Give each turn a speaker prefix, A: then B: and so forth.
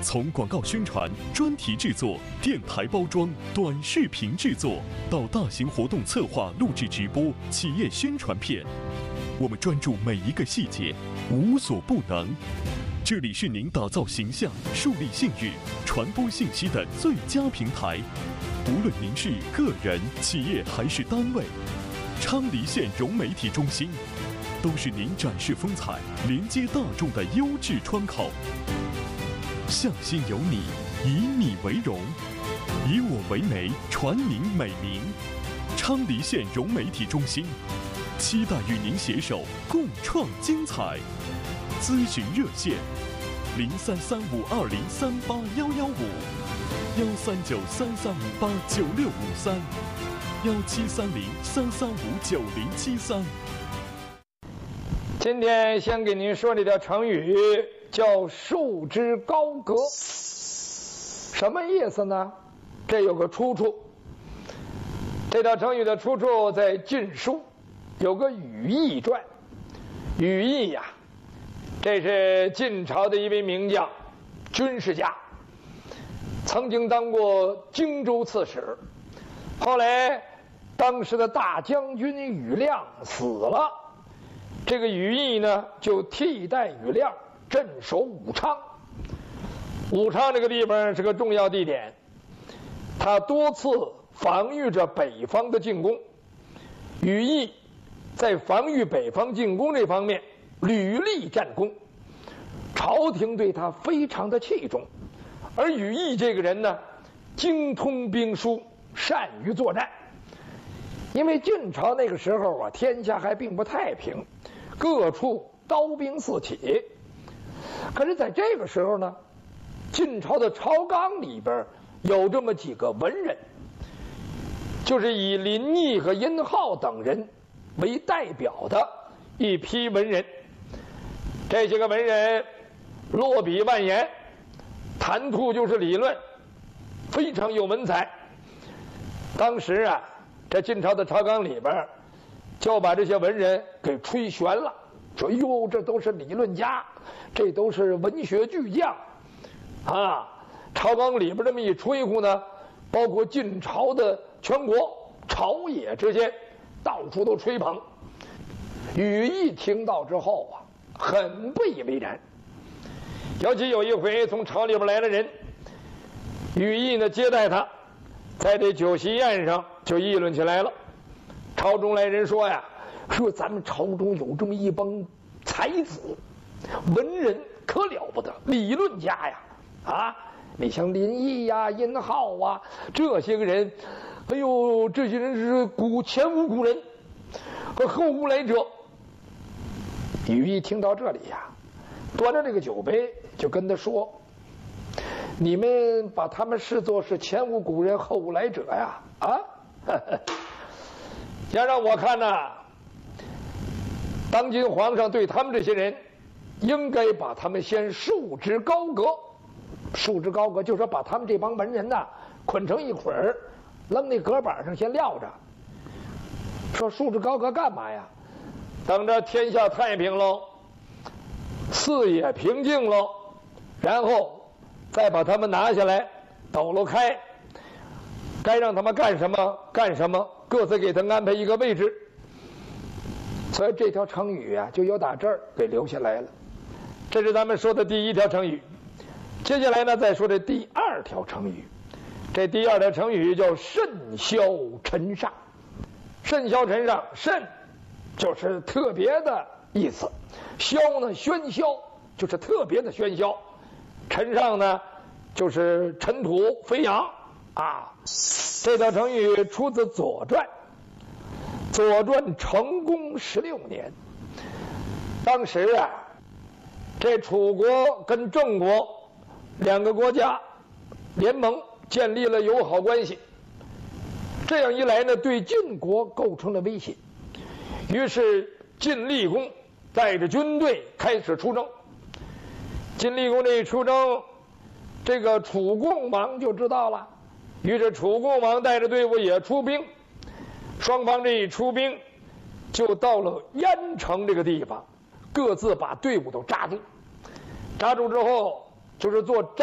A: 从广告宣传、专题制作、电台包装、短视频制作，到大型活动策划、录制直播、企业宣传片，我们专注每一个细节，无所不能。这里是您打造形象、树立信誉、传播信息的最佳平台。无论您是个人、企业还是单位，昌黎县融媒体中心都是您展示风采、连接大众的优质窗口。向心有你，以你为荣，以我为媒，传您美名。昌黎县融媒体中心，期待与您携手共创精彩。咨询热线：033520381155，1393389653，173033590073。
B: 今天先给您说这条成语，叫束之高阁。什么意思呢？这有个出处。这条成语的出处在《晋书》，有个羽翼传。羽翼呀，这是晋朝的一位名将，军事家，曾经当过荆州刺史。后来，当时的大将军羽亮死了，这个羽翼呢就替代羽亮镇守武昌。武昌这个地方是个重要地点，他多次防御着北方的进攻。羽翼在防御北方进攻这方面屡立战功，朝廷对他非常的器重。而羽翼这个人呢，精通兵书，善于作战。因为晋朝那个时候啊，天下还并不太平，各处刀兵四起。可是在这个时候呢，晋朝的朝纲里边有这么几个文人，就是以林毅和殷浩等人为代表的一批文人。这些个文人落笔万言，谈吐就是理论，非常有文采。当时啊，这晋朝的朝纲里边就把这些文人给吹悬了，说哟，这都是理论家，这都是文学巨匠啊。朝纲里边这么一吹呼呢，包括晋朝的全国朝野之间到处都吹捧。羽翼听到之后啊，很不以为然。尤其有一回从朝里边来了人，羽翼呢接待他，在这酒席宴上就议论起来了。朝中来人说呀，说咱们朝中有这么一帮才子文人，可了不得，理论家呀啊！你像林毅呀、殷浩啊这些个人，哎呦，这些人是前无古人和后无来者。羽翼听到这里呀，端着这个酒杯就跟他说：“你们把他们视作是前无古人后无来者呀？啊，要让我看呐，当今皇上对他们这些人，应该把他们先束之高阁。束之高阁，就是说把他们这帮文人呐捆成一捆儿，扔那阁板上先撂着。说束之高阁干嘛呀？等着天下太平喽，四野平静喽，然后再把他们拿下来，抖搂开，该让他们干什么干什么，各自给他安排一个位置。所以这条成语啊，就由打这儿给留下来了。这是咱们说的第一条成语。接下来呢，再说这第二条成语。这第二条成语叫甚嚣尘上。甚嚣尘上，甚就是特别的意思，嚣呢喧嚣，就是特别的喧嚣，尘上呢就是尘土飞扬啊。这条成语出自《左传》，《左传》成公16年。当时啊，这楚国跟郑国两个国家联盟，建立了友好关系。这样一来呢，对晋国构成了威胁。于是晋厉公带着军队开始出征。晋厉公这一出征，这个楚共王就知道了，于是楚共王带着队伍也出兵。双方这一出兵，就到了郾城这个地方，各自把队伍都扎住。扎住之后，就是做